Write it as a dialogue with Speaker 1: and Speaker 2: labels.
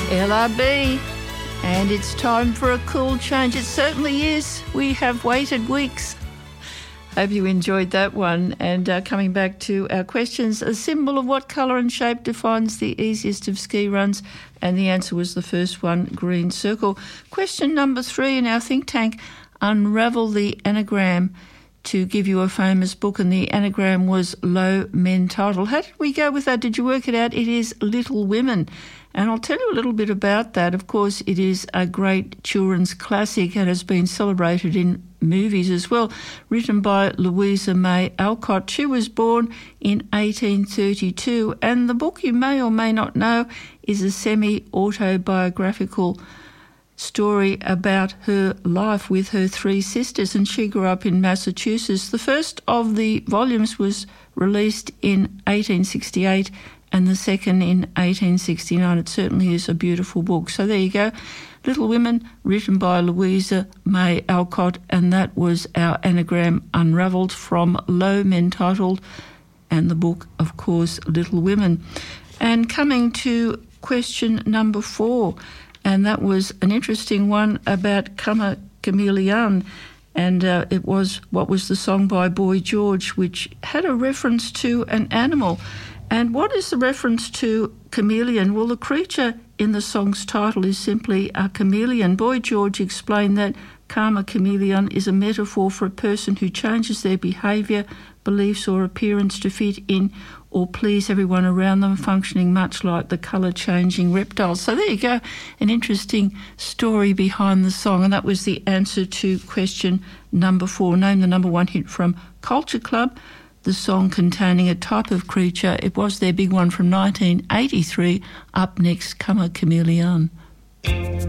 Speaker 1: LRB, and it's time for a cool change. It certainly is. We have waited weeks. Hope you enjoyed that one. And coming back to our questions, a symbol of what colour and shape defines the easiest of ski runs? And the answer was the first one, green circle. Question number 3 in our think tank, unravel the anagram to give you a famous book, and the anagram was Low Men Title. How did we go with that? Did you work it out? It is Little Women. And I'll tell you a little bit about that. Of course, it is a great children's classic and has been celebrated in movies as well, written by Louisa May Alcott. She was born in 1832, and the book, you may or may not know, is a semi-autobiographical story about her life with her 3 sisters, and she grew up in Massachusetts. The first of the volumes was released in 1868 and the second in 1869. It certainly is a beautiful book. So there you go. Little Women, written by Louisa May Alcott, and that was our anagram unravelled from Low Men Titled, and the book, of course, Little Women. And coming to question number 4, and that was an interesting one about Cama Chameleon, and it was what was the song by Boy George, which had a reference to an animal. And what is the reference to chameleon? Well, the creature in the song's title is simply a chameleon. Boy George explained that Cama Chameleon is a metaphor for a person who changes their behaviour, beliefs or appearance to fit in or please everyone around them, functioning much like the colour-changing reptiles. So there you go, an interesting story behind the song, and that was the answer to question number 4. Name the number 1 hit from Culture Club, the song containing a type of creature. It was their big one from 1983. Up next, Cama Chameleon.